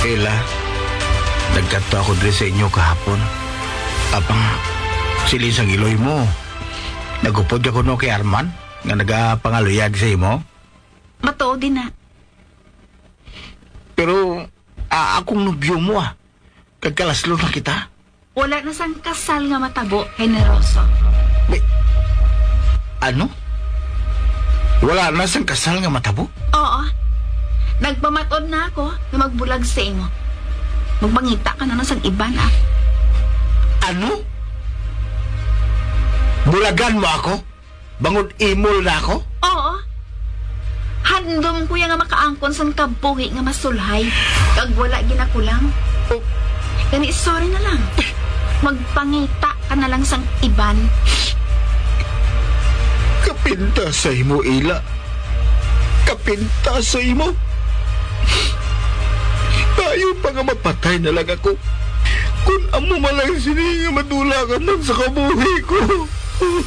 Ela, nagkato ako dre sa inyo kahapon. Apang, silin sa giloy mo. Nagupod ka kuno kay Arman, nga nagapangaluyag sa imo. Matuod din na. Pero, akong nubyo mo Kagkalaslo na kita. Wala na sang kasal nga matabo, generoso. May, ano? Wala na sang kasal nga matabo? Oo. Nagpamatod na ako na magbulag sa imo. Magbangita ka na sang iban, Ano? Bulagan mo ako? Bangon imol na ako? Oo. Handom ko nga makaangkon sang kabuhi nga masulhay. Kag wala ginakulang. Gani, sorry na lang. Magpangita ka na lang sang iban. Kapinta sa imo, Ila. Kapinta sa imo. Tayo pa nga mapatay na lang ako. Kung amo malang sini nga madula ka man sa kabuhi ko.